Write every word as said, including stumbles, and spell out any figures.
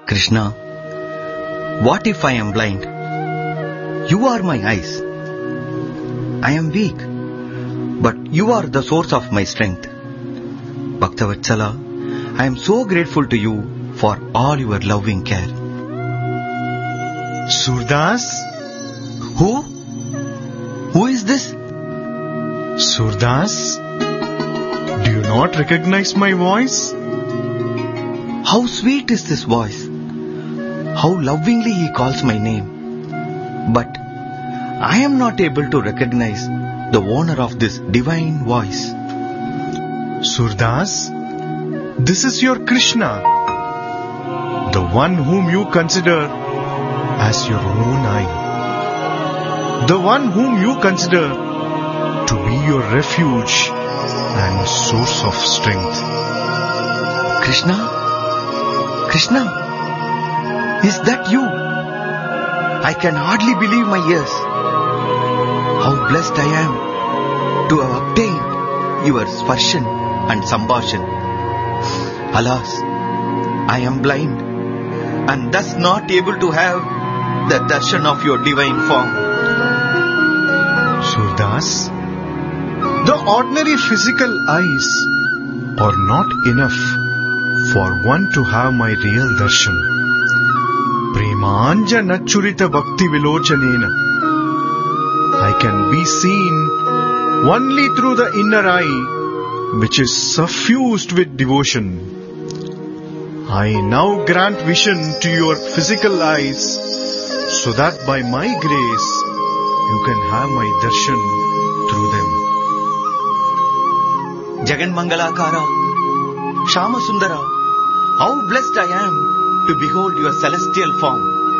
Krishna, what if I am blind? You are my eyes. I am weak, but you are the source of my strength. Bhaktavatsala, I am so grateful to you for all your loving care. Surdas? Who? Who is this? Surdas? Do you not recognize my voice? How sweet is this voice. How lovingly he calls my name. But I am not able to recognize the owner of this divine voice. Surdas, this is your Krishna, the one whom you consider as your own eye, the one whom you consider to be your refuge and source of strength. Krishna? Krishna? Is that you? I can hardly believe my ears. How blessed I am to have obtained your sparshan and sambharshan. Alas, I am blind and thus not able to have the darshan of your divine form. Surdas, the ordinary physical eyes are not enough for one to have my real darshan. Premanja nachurita bhakti vilochanena. I can be seen only through the inner eye, which is suffused with devotion. I now grant vision to your physical eyes, so that by my grace you can have my darshan through them. Jagan Mangalakara, Shama Sundara, how blessed I am to behold your celestial form.